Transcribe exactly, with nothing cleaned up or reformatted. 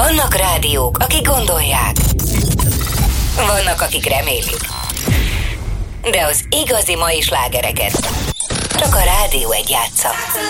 Vannak rádiók, akik gondolják. Vannak, akik remélik. De az igazi mai slágereket csak a Rádió egy játsza.